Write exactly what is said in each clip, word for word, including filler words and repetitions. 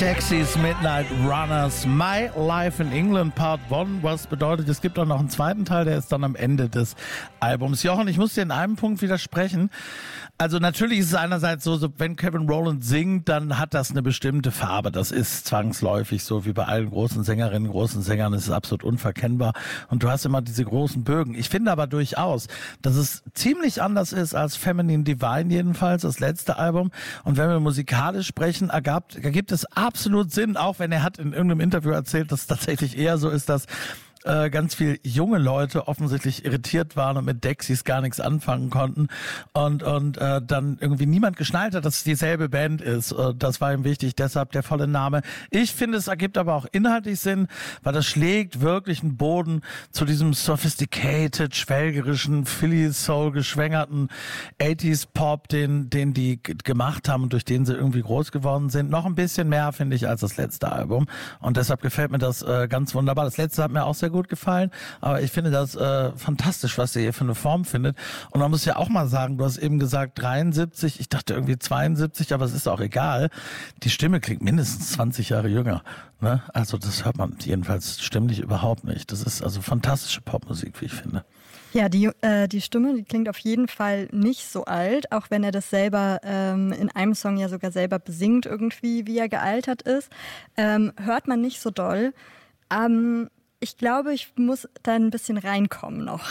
Dexys Midnight Runners, My Life in England Part eins, was bedeutet, es gibt auch noch einen zweiten Teil, der ist dann am Ende des Albums. Jochen, ich muss dir in einem Punkt widersprechen. Also natürlich ist es einerseits so, so, wenn Kevin Rowland singt, dann hat das eine bestimmte Farbe. Das ist zwangsläufig so, wie bei allen großen Sängerinnen, großen Sängern, ist es absolut unverkennbar. Und du hast immer diese großen Bögen. Ich finde aber durchaus, dass es ziemlich anders ist als Feminine Divine jedenfalls, das letzte Album. Und wenn wir musikalisch sprechen, ergab, ergibt es absolut Sinn, auch wenn er hat in irgendeinem Interview erzählt, dass es tatsächlich eher so ist, dass äh, ganz viel junge Leute offensichtlich irritiert waren und mit Dexys gar nichts anfangen konnten und und äh, dann irgendwie niemand geschnallt hat, dass es dieselbe Band ist. Äh, das war ihm wichtig, deshalb der volle Name. Ich finde, es ergibt aber auch inhaltlich Sinn, weil das schlägt wirklich einen Boden zu diesem sophisticated, schwelgerischen, Philly-Soul geschwängerten achtziger Pop, den den die g- gemacht haben und durch den sie irgendwie groß geworden sind. Noch ein bisschen mehr, finde ich, als das letzte Album. Und deshalb gefällt mir das äh, ganz wunderbar. Das letzte hat mir auch sehr gut gefallen, aber ich finde das äh, fantastisch, was ihr hier für eine Form findet. Und man muss ja auch mal sagen, du hast eben gesagt dreiundsiebzig, ich dachte irgendwie zweiundsiebzig, aber es ist auch egal. Die Stimme klingt mindestens zwanzig Jahre jünger. Ne? Also das hört man jedenfalls stimmlich überhaupt nicht. Das ist also fantastische Popmusik, wie ich finde. Ja, die, äh, die Stimme, die klingt auf jeden Fall nicht so alt, auch wenn er das selber ähm, in einem Song ja sogar selber besingt irgendwie, wie er gealtert ist. Ähm, hört man nicht so doll. Ähm, Ich glaube, ich muss da ein bisschen reinkommen noch.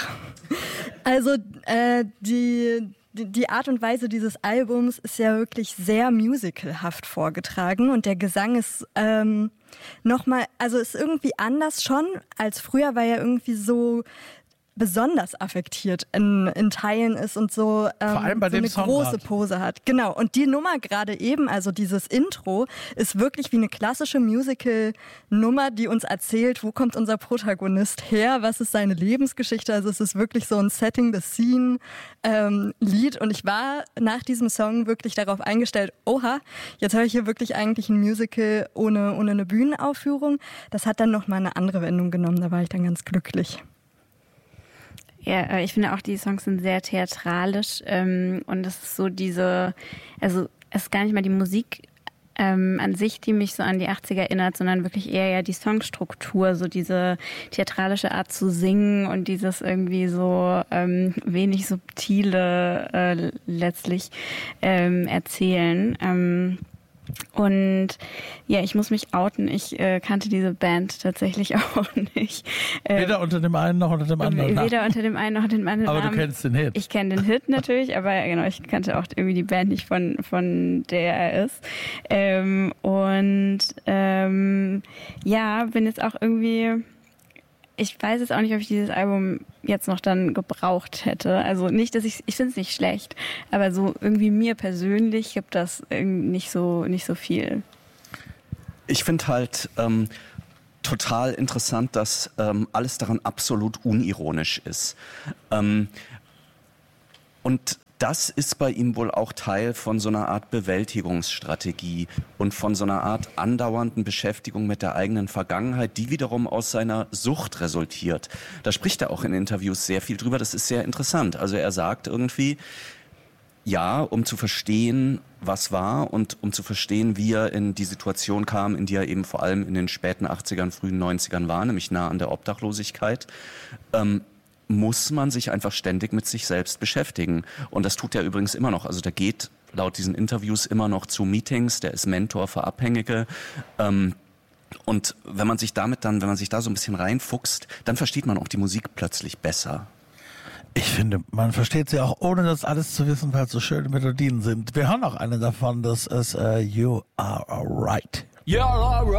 Also äh, die, die Art und Weise dieses Albums ist ja wirklich sehr musicalhaft vorgetragen und der Gesang ist ähm, nochmal, also ist irgendwie anders schon als früher, weil er irgendwie so besonders affektiert in, in Teilen ist und so, ähm, Vor allem bei so dem eine Song große grad. Pose hat. Genau, und die Nummer gerade eben, also dieses Intro, ist wirklich wie eine klassische Musical-Nummer, die uns erzählt, wo kommt unser Protagonist her, was ist seine Lebensgeschichte. Also es ist wirklich so ein Setting-the-Scene-Lied ähm, und ich war nach diesem Song wirklich darauf eingestellt, oha, jetzt höre ich hier wirklich eigentlich ein Musical ohne, ohne eine Bühnenaufführung. Das hat dann nochmal eine andere Wendung genommen, da war ich dann ganz glücklich. Ja, ich finde auch, die Songs sind sehr theatralisch ähm, und es ist so diese, also es ist gar nicht mal die Musik ähm, an sich, die mich so an die achtziger erinnert, sondern wirklich eher ja die Songstruktur, so diese theatralische Art zu singen und dieses irgendwie so ähm, wenig subtile äh, letztlich ähm, erzählen. Ähm, Und ja, ich muss mich outen. Ich äh, kannte diese Band tatsächlich auch nicht. Ähm, Weder unter dem einen noch unter dem anderen. Weder unter dem einen noch unter dem anderen. Aber Namen. du kennst den Hit. Ich kenne den Hit natürlich, aber genau, ich kannte auch irgendwie die Band nicht, von, von der er ist. Ähm, und ähm, ja, bin jetzt auch irgendwie... Ich weiß jetzt auch nicht, ob ich dieses Album jetzt noch dann gebraucht hätte. Also nicht, dass ich, ich finde es nicht schlecht, aber so irgendwie mir persönlich gibt das nicht so, nicht so viel. Ich finde halt ähm, total interessant, dass ähm, alles daran absolut unironisch ist. Ähm, und das ist bei ihm wohl auch Teil von so einer Art Bewältigungsstrategie und von so einer Art andauernden Beschäftigung mit der eigenen Vergangenheit, die wiederum aus seiner Sucht resultiert. Da spricht er auch in Interviews sehr viel drüber. Das ist sehr interessant. Also er sagt irgendwie, ja, um zu verstehen, was war und um zu verstehen, wie er in die Situation kam, in die er eben vor allem in den späten achtzigern, frühen neunzigern war, nämlich nah an der Obdachlosigkeit, ähm, muss man sich einfach ständig mit sich selbst beschäftigen. Und das tut er übrigens immer noch. Also der geht laut diesen Interviews immer noch zu Meetings, der ist Mentor für Abhängige. Ähm, und wenn man sich damit dann, wenn man sich da so ein bisschen reinfuchst, dann versteht man auch die Musik plötzlich besser. Ich finde, man versteht sie auch, ohne das alles zu wissen, weil es so schöne Melodien sind. Wir hören auch eine davon, das ist uh, You Are Right. You're alright.